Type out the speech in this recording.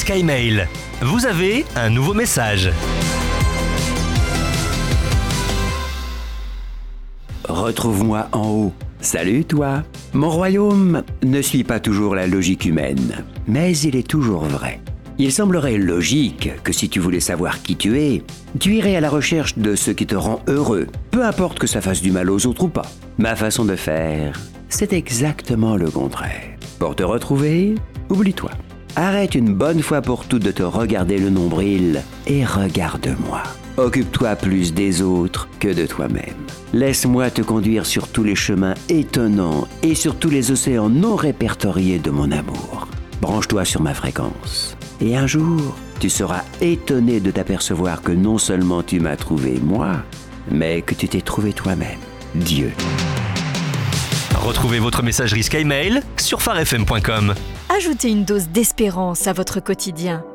SkyMail. Vous avez un nouveau message. Retrouve-moi en haut. Salut toi. Mon royaume ne suit pas toujours la logique humaine, mais il est toujours vrai. Il semblerait logique que si tu voulais savoir qui tu es, tu irais à la recherche de ce qui te rend heureux, peu importe que ça fasse du mal aux autres ou pas. Ma façon de faire, c'est exactement le contraire. Pour te retrouver, oublie-toi. Arrête une bonne fois pour toutes de te regarder le nombril et regarde-moi. Occupe-toi plus des autres que de toi-même. Laisse-moi te conduire sur tous les chemins étonnants et sur tous les océans non répertoriés de mon amour. Branche-toi sur ma fréquence. Et un jour, tu seras étonné de t'apercevoir que non seulement tu m'as trouvé moi, mais que tu t'es trouvé toi-même, Dieu. Retrouvez votre messagerie SkyMail sur pharefm.com. Ajoutez une dose d'espérance à votre quotidien